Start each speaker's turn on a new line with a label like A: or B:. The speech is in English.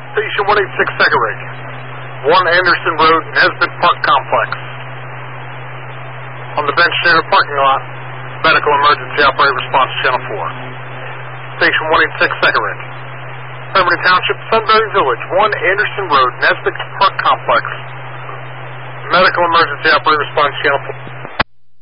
A: Station 186 Second Rig. 1 Anderson Road, Nesbitt Park Complex. On the bench near the parking lot, medical emergency operator response channel 4. Station 186 Second Rig. Permanent Township, Sunbury Village, 1 Anderson Road, Nesbitt Park Complex. Medical emergency operator response channel 4.